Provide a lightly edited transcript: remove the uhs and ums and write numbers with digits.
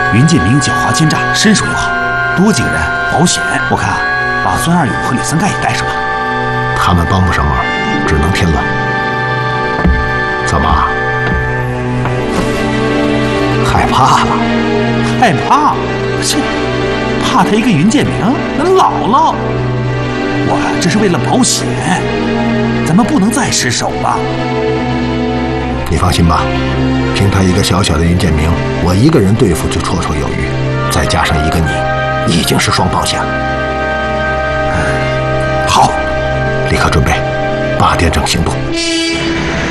云建明狡猾奸诈，身手又好，多几个人保险。我看把孙二勇和李三盖也带上吧。 他们帮不上忙，只能添乱。怎么？害怕了？ 害怕？切，怕他一个云建明？那姥姥，我这是为了保险，咱们不能再失手了。 你放心吧，凭他一个小小的云建明，我一个人对付就绰绰有余，再加上一个你，已经是双保险了。好，立刻准备，8点整行动。